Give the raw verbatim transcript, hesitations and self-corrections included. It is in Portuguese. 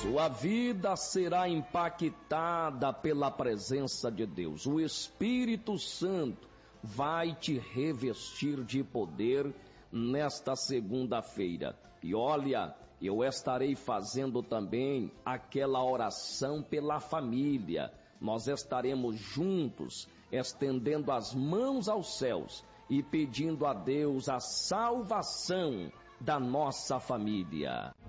Sua vida será impactada pela presença de Deus. O Espírito Santo vai te revestir de poder nesta segunda-feira. E olha, eu estarei fazendo também aquela oração pela família. Nós estaremos juntos, estendendo as mãos aos céus e pedindo a Deus a salvação da nossa família.